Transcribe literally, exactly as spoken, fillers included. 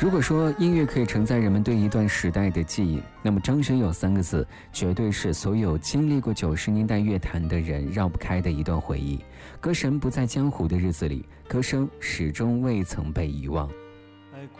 如果说音乐可以承载人们对一段时代的记忆，那么张学友三个字绝对是所有经历过九十年代乐坛的人绕不开的一段回忆。歌神不在江湖的日子里，歌声始终未曾被遗忘。